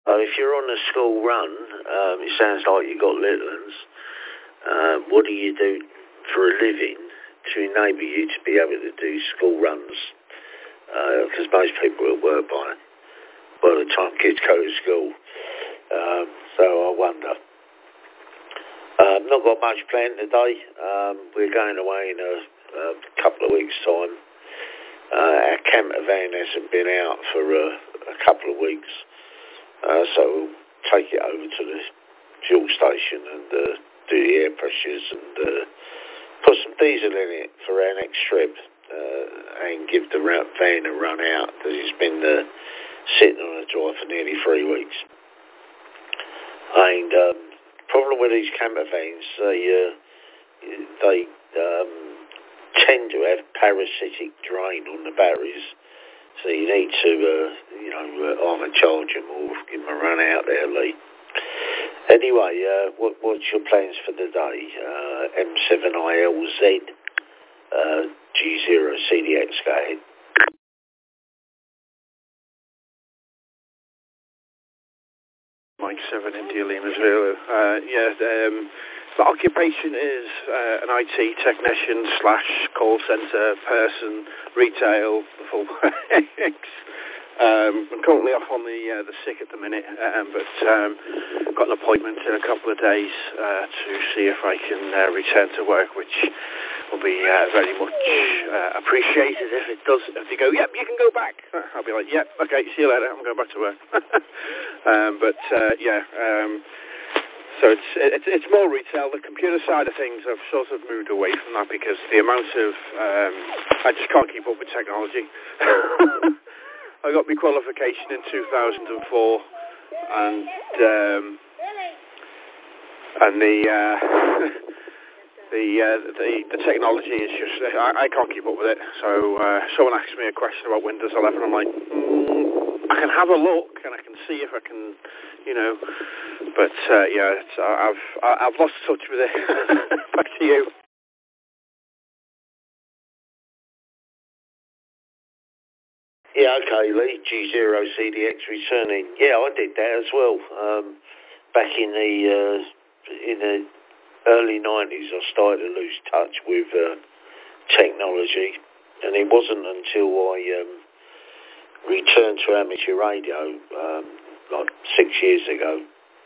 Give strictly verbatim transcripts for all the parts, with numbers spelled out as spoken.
Uh, if you're on a school run, um, it sounds like you've got little ones. Uh, what do you do for a living to enable you to be able to do school runs? Because uh, most people are at work by, by the time kids go to school. Um, so I wonder. Uh, not got much planned today. Um, we're going away in a, a couple of weeks' time. Uh, our camper van hasn't been out for uh, a couple of weeks. Uh, so we'll take it over to the fuel station and uh, do the air pressures and uh, put some diesel in it for our next trip uh, and give the van a run out because it's been uh, sitting on a drive for nearly three weeks. And um, problem with these camper vans, they uh, they um, tend to have parasitic drain on the batteries, so you need to uh, you know uh, either charge them or give them a run out there, Lee. Anyway, uh, what, what's your plans for the day? Uh, M seven I L Z, uh, G zero C D X, go ahead. Mike seven India Lima Zulu. Uh, yeah, um, the occupation is uh, an I T technician slash call centre person, retail, the full works. Um, I'm currently off on the uh, the sick at the minute, um, but um, got an appointment in a couple of days uh, to see if I can uh, return to work, which will be uh, very much uh, appreciated if it does. If they go, yep, you can go back. I'll be like, yep, okay, see you later. I'm going back to work. um, but uh, yeah, um, so it's, it's it's more retail. The computer side of things, I've sort of moved away from that because the amount of um, I just can't keep up with technology. I got my qualification in two thousand four, and um, and the, uh, the, uh, the the technology is just I, I can't keep up with it. So uh, someone asked me a question about Windows eleven. I'm like, mm, I can have a look and I can see if I can, you know. But uh, yeah, it's, I've I've lost touch with it. Back to you. Yeah, okay, Lee, G zero C D X returning. Yeah, I did that as well. Um, back in the uh, in the early nineties, I started to lose touch with uh, technology, and it wasn't until I um, returned to amateur radio, um, like six years ago,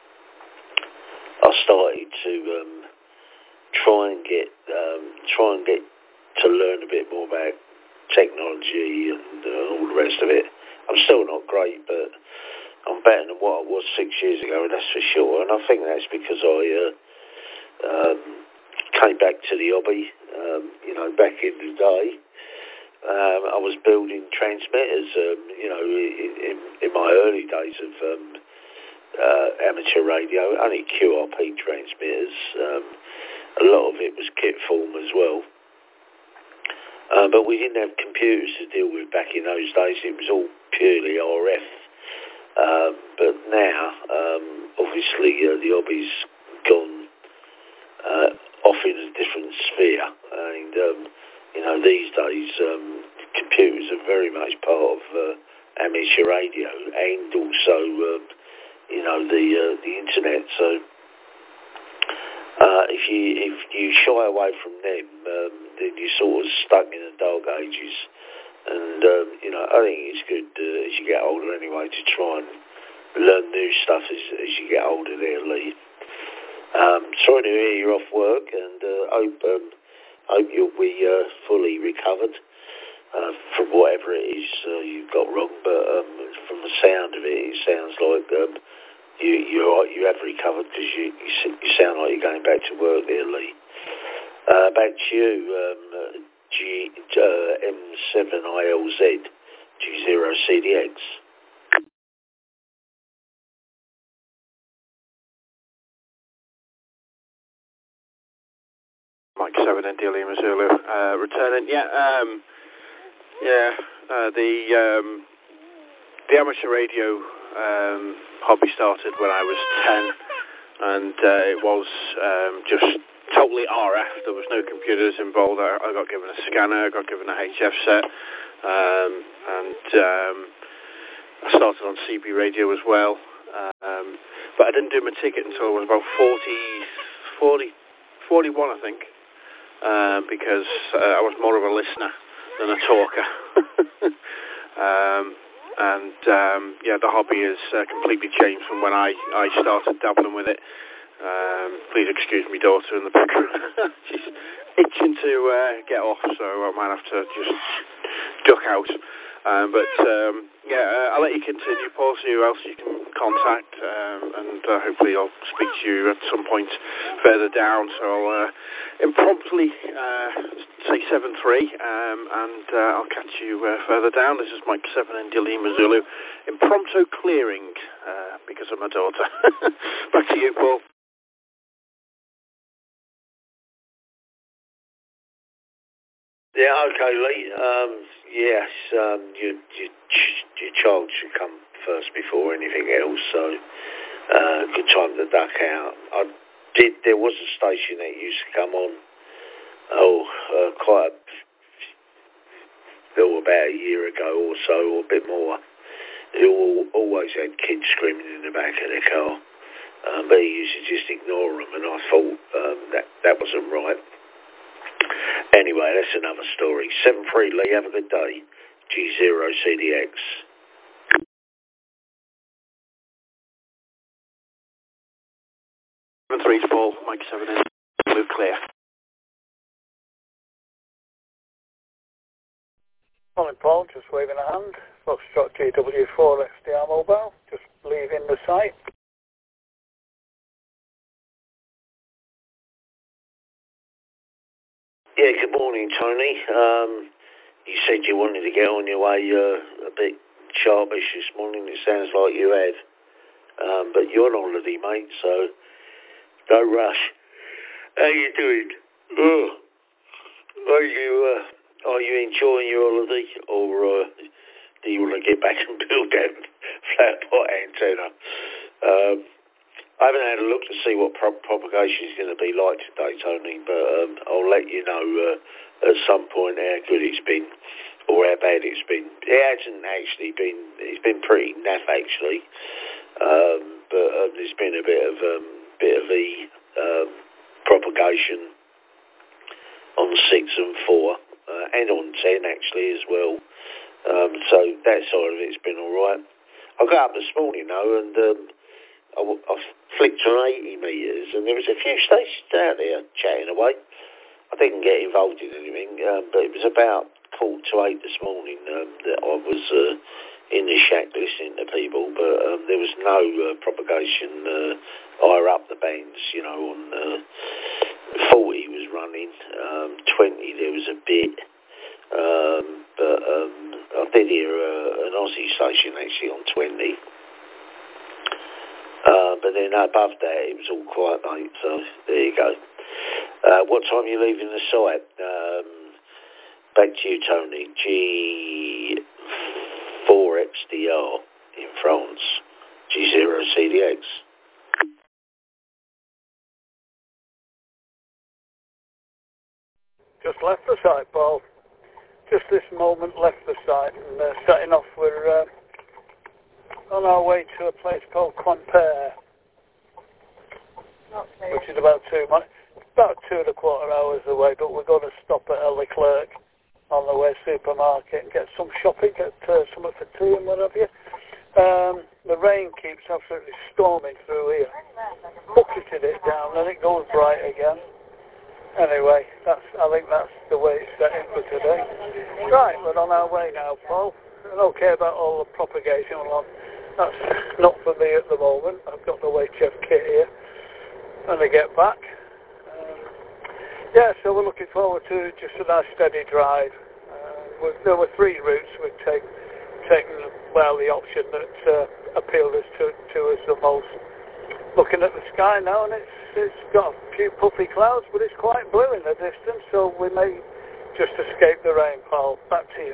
I started to um, try and get um, try and get to learn a bit more about technology and uh, all the rest of it. I'm still not great, but I'm better than what I was six years ago, that's for sure. And I think that's because I uh, um, came back to the hobby. Um, you know, back in the day, um, I was building transmitters. Um, you know, in, in, in my early days of um, uh, amateur radio, only Q R P transmitters. Um, a lot of it was kit form as well. Uh, but we didn't have computers to deal with back in those days. It was all purely R F. Um, but now, um, obviously, uh, the hobby's gone uh, off in a different sphere. And, um, you know, these days, um, computers are very much part of uh, amateur radio and also, uh, you know, the uh, the internet. So uh, if you if you shy away from them, um, then you're sort of stuck in the dark ages. And, um, you know, I think it's good uh, as you get older anyway to try and learn new stuff as, as you get older there, Lee. Um, sorry to hear you're off work, and uh, hope um, hope you'll be uh, fully recovered uh, from whatever it is uh, you've got wrong. But um, from the sound of it, it sounds like um, you you are, you have recovered because you, you you sound like you're going back to work there, Lee. Uh, back to you, um, G, uh, M seven I L Z, G zero C D X. Mike seven India Lima Zulu. Uh, returning, yeah, um, yeah, uh, the um, the amateur radio um, hobby started when I was ten, and uh, it was um, just totally R F. There was no computers involved. I, I got given a scanner, I got given a H F set, um, and um, I started on C B radio as well. Um, but I didn't do my ticket until I was about forty, forty, forty-one, I think, uh, because uh, I was more of a listener than a talker. um, and um, yeah, the hobby has uh, completely changed from when I, I started dabbling with it. Um, please excuse me daughter in the background. She's itching to uh, get off, so I might have to just duck out. Um, but um, yeah, uh, I'll let you continue, Paul, see who else you can contact, um, and uh, hopefully I'll speak to you at some point further down. So I'll uh, impromptly uh, say seven three, um, and uh, I'll catch you uh, further down. This is Mike seven India Lima Zulu, impromptu clearing uh, because of my daughter. Back to you, Paul. Yeah, okay, Lee. Um, yes, um, your, your, your child should come first before anything else, so uh, good time to duck out. I did. There was a station that used to come on, oh, uh, quite a, oh, about a year ago or so, or a bit more. They all, always had kids screaming in the back of their car, um, but he used to just ignore them, and I thought um, that, that wasn't right. Anyway, that's another story. seven three, Lee, have a good day. G zero C D X. seven three, Paul, Mike seven in, blue clear. Morning, Paul, just waving a hand. Foxtrot G W four X D R mobile, just leaving the site. Yeah, good morning, Tony. Um, you said you wanted to get on your way uh, a bit sharpish this morning. It sounds like you had. Um, but you're on holiday, mate, so don't rush. How you doing? Oh, are you uh, are you enjoying your holiday, or uh, do you want to get back and build that flat pot antenna? Um, I haven't had a look to see what pro- propagation is going to be like today, Tony, but um, I'll let you know uh, at some point how good it's been or how bad it's been. It hasn't actually been, it's been pretty naff actually, um, but um, there's been a bit of um, bit of the um, propagation on six and four uh, and on ten actually as well. Um, so that side of it's been all right. I got up this morning though, and um, I, I flicked on eighty metres, and there was a few stations out there chatting away. I didn't get involved in anything, um, but it was about quarter to eight this morning um, that I was uh, in the shack listening to people, but um, there was no uh, propagation uh, higher up the bands, you know, on uh, forty was running, um, twenty there was a bit, um, but um, I did hear uh, an Aussie station actually on twenty. Uh, but then above that, it was all quiet, mate, so there you go. Uh, what time are you leaving the site? Um, back to you, Tony. G four X D R in France. G zero C D X. Just left the site, Paul. Just this moment left the site, and uh, setting off. We're uh, on our way to a place called Quimper, which is about two months. About two and a quarter hours away, but we're going to stop at a Leclerc on the way supermarket and get some shopping, get uh, something for tea and what have you. Um, the rain keeps absolutely storming through here. Bucketed it down, and it goes bright again. Anyway, that's I think that's the way it's set in for today. Right, we're on our way now, Paul. I don't care about all the propagation. That's not for me at the moment. I've got the H F kit here when I get back. Yeah, so we're looking forward to just a nice steady drive. Uh, there were three routes we'd take, taken, well, the option that uh, appealed us to, to us the most. Looking at the sky now, and it's it's got a few puffy clouds, but it's quite blue in the distance, so we may just escape the rainfall. Back to you.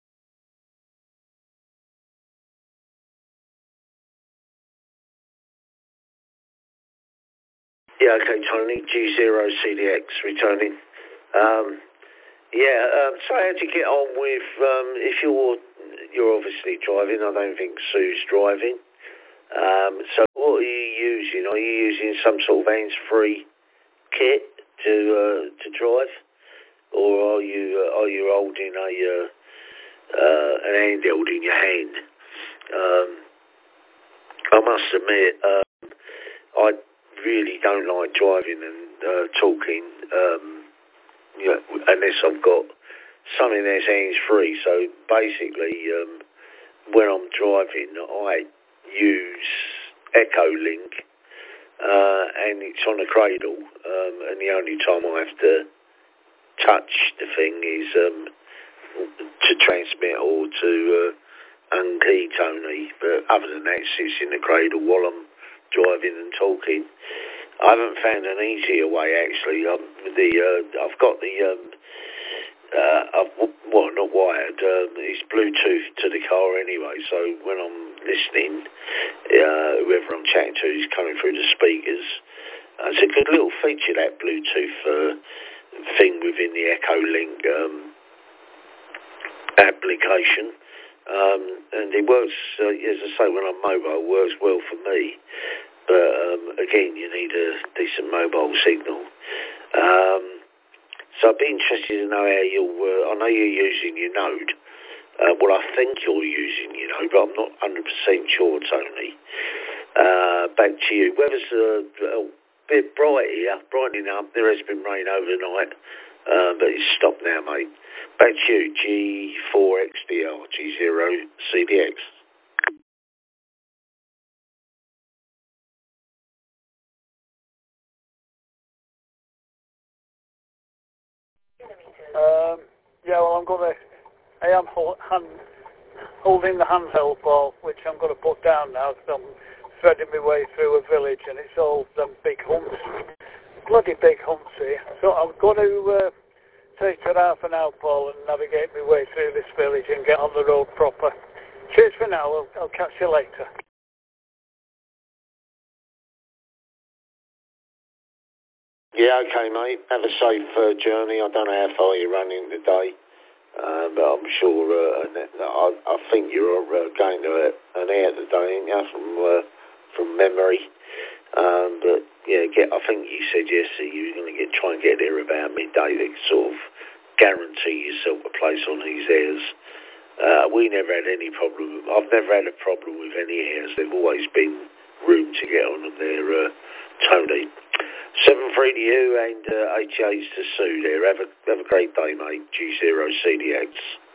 Yeah, okay, Tony. G zero C D X returning. Um, yeah, um, so how do you get on with, um, if you're, you're obviously driving, I don't think Sue's driving. Um, so what are you using? Are you using some sort of hands-free kit to uh, to drive, or are you uh, are you holding a uh, uh, an handheld in your hand? Um, I must admit, um, I really don't like driving and uh, talking, um, you know, unless I've got something that's hands-free. So basically, um, when I'm driving, I use Echolink, uh, and it's on a cradle, um, and the only time I have to touch the thing is um, to transmit or to uh, unkey Tony, but other than that, it sits in the cradle while I'm driving and talking. I haven't found an easier way, actually. Um, the uh, I've got the um, uh, I've, well, not wired. Um, it's Bluetooth to the car anyway. So when I'm listening, uh, whoever I'm chatting to is coming through the speakers. Uh, it's a good little feature, that Bluetooth uh, thing within the Echolink um, application. Um, and it works, uh, as I say, when I'm mobile, it works well for me. But um, again, you need a decent mobile signal. Um, so I'd be interested to know how you'll, uh, I know you're using your Node. Uh, well, I think you're using your Node, but I'm not one hundred percent sure, Tony. Uh, back to you. Weather's uh, a bit bright here, brightening up. There has been rain overnight, uh, but it's stopped now, mate. Back to you, G four X D R, G zero C D X. Um, yeah, well, I'm going to, I am hold, hand, holding the handheld ball, which I'm going to put down now, because I'm threading my way through a village, and it's all them big humps, bloody big humps here. So I'm going to uh, take it half an hour, Paul, and navigate my way through this village and get on the road proper. Cheers for now, I'll, I'll catch you later. Yeah, okay, mate. Have a safe uh, journey. I don't know how far you're running today, uh, but I'm sure, uh, I, I think you're uh, going to an air today, ain't you, from, uh, from memory. Um, but, yeah, get. I think you said yesterday you were going to get try and get there about midday to sort of guarantee yourself a place on these airs. Uh, we never had any problem. I've never had a problem with any airs. There've always been room to get on them there, uh, Tony. seven three to you and uh, H A's to Sue there. Have a, have a great day, mate. G zero C D X.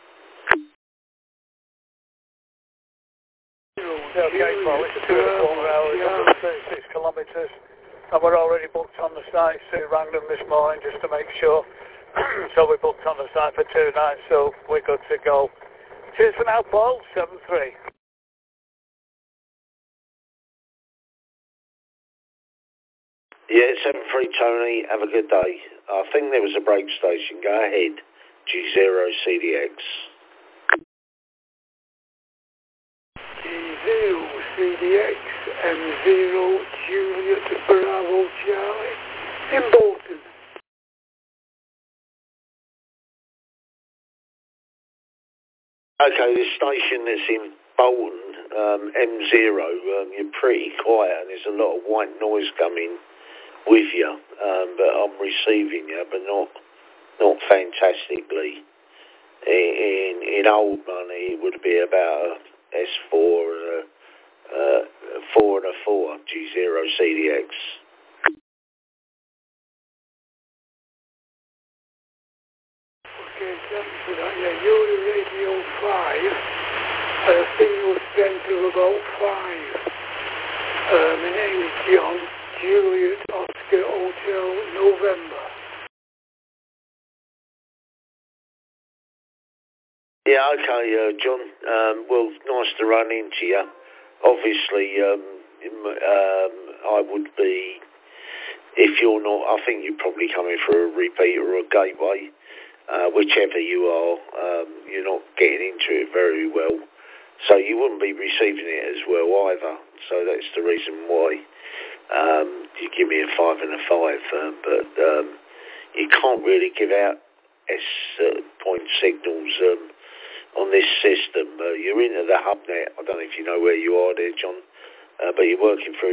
Okay, Paul, it's two and a quarter hours, one hundred thirty-six kilometres, and we're already booked on the site. Sue rang them this morning just to make sure. So we're booked on the site for two nights, so we're good to go. Cheers for now, Paul. seven three. Yeah, seven three, Tony. Have a good day. I think there was a break station. Go ahead. G zero C D X. G zero C D X, M zero Juliet Bravo Charlie, in Bolton. Okay, the station that's in Bolton, um, M zero, um, you're pretty quiet and there's a lot of white noise coming with you, um, but I'm receiving you, but not not fantastically. In, in, in old money, it would be about a S four and a, uh, a four and a four, G zero C D X. Okay, thanks for that. Yeah, you're the Radio five, at a signal strength of about five. Uh, my name is John, Juliet Oscar Hotel, November. Yeah, okay, uh, John. Um, well, nice to run into you. Obviously, um, um, I would be, if you're not, I think you're probably coming for a repeat or a gateway. Uh, whichever you are, um, you're not getting into it very well. So you wouldn't be receiving it as well either. So that's the reason why um, you give me a five and a five. Um, but um, you can't really give out S uh, point signals um, on this system. Uh, you're into the hub net. I don't know if you know where you are there, John. uh, but you're working through